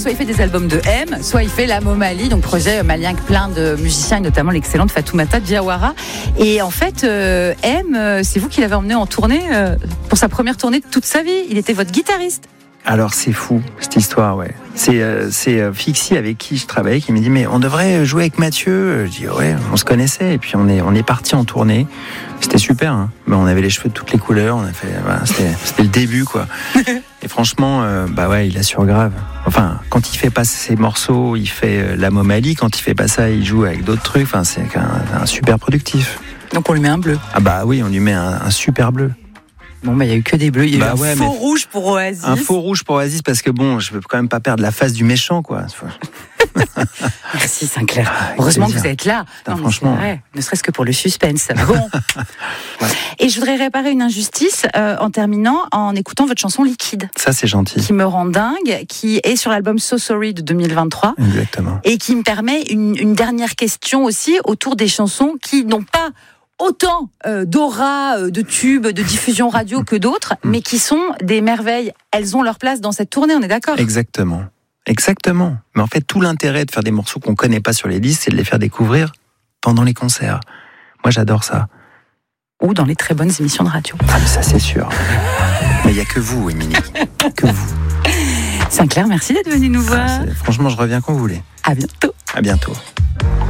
soit il fait des albums de M, soit il fait la Momali, donc projet malien avec plein de musiciens, et notamment l'excellente Fatoumata Diawara. Et en fait, M, c'est vous qui l'avez emmené en tournée pour sa première tournée de toute sa vie. Il était votre guitariste. Alors c'est fou cette histoire, ouais. C'est Fixie avec qui je travaillais qui m'a dit mais on devrait jouer avec Mathieu. Je dis ouais, on se connaissait et puis on est parti en tournée. C'était super, hein. Mais on avait les cheveux de toutes les couleurs. On a fait, voilà, c'était le début quoi. Et franchement, bah ouais, il assure grave. Enfin, quand il fait pas ses morceaux, il fait la Momali. Quand il fait pas ça, il joue avec d'autres trucs. Enfin, c'est un super productif. Donc on lui met un bleu. Ah bah oui, on lui met un super bleu. Bon, bah, il n'y a eu que des bleus. Il y a eu un faux rouge pour Oasis. Un faux rouge pour Oasis, parce que bon, je veux quand même pas perdre la face du méchant, quoi. Merci, Sinclair. Heureusement que vous êtes là. Non, franchement. Vrai, ne serait-ce que pour le suspense. Bon. Ouais. Et je voudrais réparer une injustice en terminant en écoutant votre chanson Liquide. Ça, c'est gentil. Qui me rend dingue, qui est sur l'album So Sorry de 2023. Exactement. Et qui me permet une dernière question aussi autour des chansons qui n'ont pas autant d'aura, de tubes, de diffusion radio que d'autres, mais qui sont des merveilles. Elles ont leur place dans cette tournée, on est d'accord ? Exactement. Mais en fait, tout l'intérêt de faire des morceaux qu'on ne connaît pas sur les listes, c'est de les faire découvrir pendant les concerts. Moi, j'adore ça. Ou dans les très bonnes émissions de radio. Ah, mais ça, c'est sûr. Mais il n'y a que vous, Émilie. Que vous. Sinclair, merci d'être venu nous voir. Franchement, je reviens quand vous voulez. À bientôt. À bientôt.